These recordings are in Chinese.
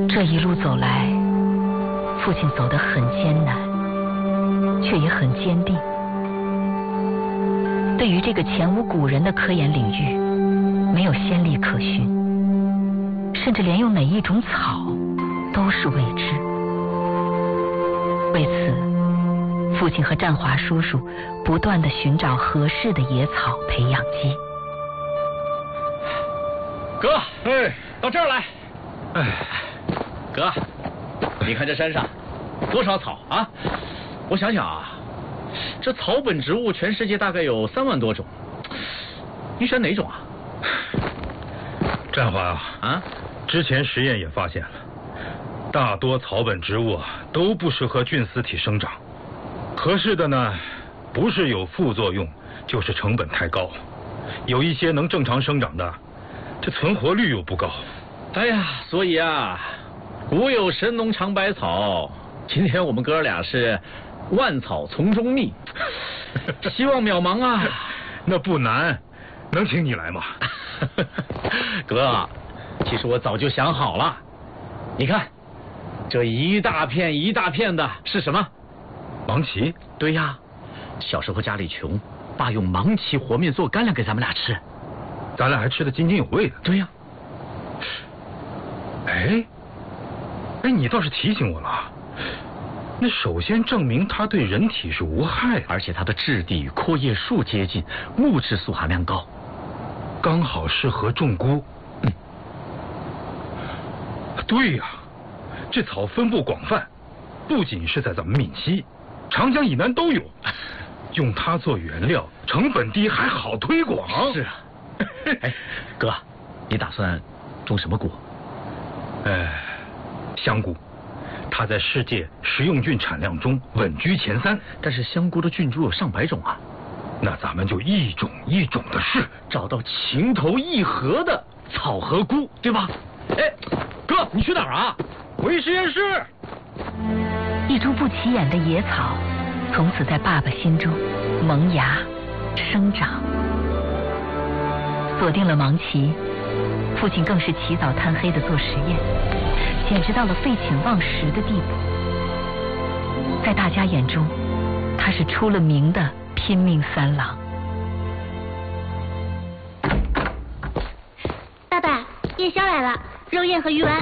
这一路走来，父亲走得很艰难，却也很坚定。对于这个前无古人的科研领域，没有先例可循，甚至连用哪一种草都是未知。为此，父亲和占华叔叔不断地寻找合适的野草培养基。 哥，到这儿来。哥，你看这山上多少草啊？我想想啊，这草本植物全世界大概有3万多种，你选哪种啊？ 占华啊，之前实验也发现了，大多草本植物都不适合菌丝体生长。合适的呢，不是有副作用，就是成本太高。有一些能正常生长的，这存活率又不高。 哎呀，所以啊，古有神农尝百草，今天我们哥俩是万草丛中觅，希望渺茫啊。 那不难，能请你来吗？ 哥，其实我早就想好了，你看，这一大片一大片的是什么？ 芒萁。 对呀，小时候家里穷，爸用芒萁和面做干粮给咱们俩吃， 咱俩还吃得津津有味的。 对呀。 哎，你倒是提醒我了。那首先证明它对人体是无害的， 而且它的质地与阔叶树接近，木质素含量高， 刚好适合种菇。对呀，这草分布广泛，不仅是在咱们闽西，长江以南都有。用它做原料，成本低，还好推广。 是啊。哥，你打算种什么菇？ 香菇，它在世界食用菌产量中稳居前3。 但是香菇的菌株有上百种啊。 那咱们就一种一种的试， 找到情投意合的草和菇，对吧？哥，你去哪儿啊？回实验室。 一株不起眼的野草，从此在爸爸心中萌芽生长。锁定了芒萁，父亲更是起早贪黑的做实验，简直到了废寝忘食的地步。在大家眼中，他是出了名的拼命3郎。 爸爸，夜宵来了，肉燕和鱼丸。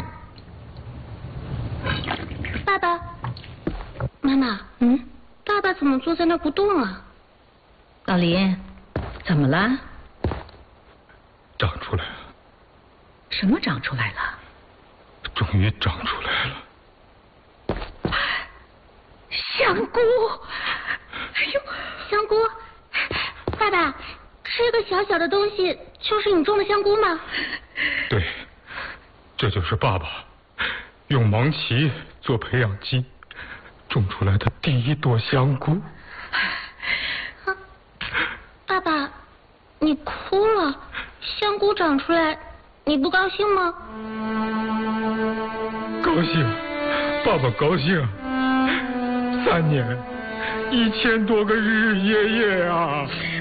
爸爸，妈妈，爸爸怎么坐在那不动啊？ 老林，怎么了？ 长出来了。 什么长出来了？ 终于长出来了。 香菇！哎呦，香菇！爸爸，这个小小的东西就是你种的香菇吗？ 对，这就是爸爸用芒萁做培养基种出来的第一朵香菇。 爸爸，你哭了？香菇长出来，你不高兴吗？ 高兴，爸爸高兴。3年，1000多个日日夜夜啊！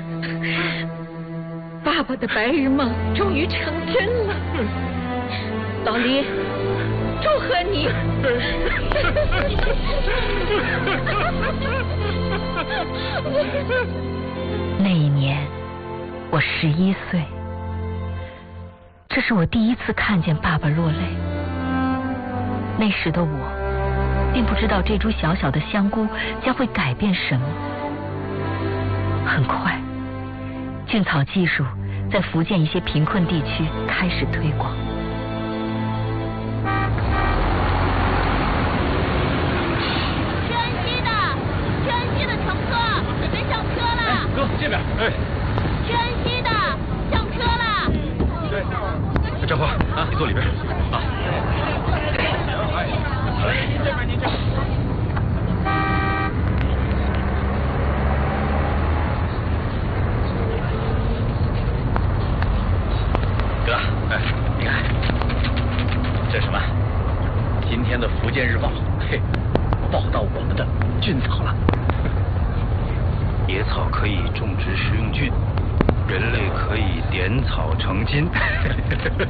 爸爸的白日梦终于成真了，老黎，祝贺你！那一年，我11岁，这是我第一次看见爸爸落泪。那时的我，并不知道这株小小的香菇将会改变什么。很快，菌草技术在福建一些贫困地区开始推广。 全息的乘客，准备上车了。 哥，这边。 全息的，上车了。 对，张华，你坐里边。啊。 您这边，您这边。哥，你看，这是什么？今天的《福建日报》，报道我们的菌草了。 野草可以种植食用菌，人类可以点草成金。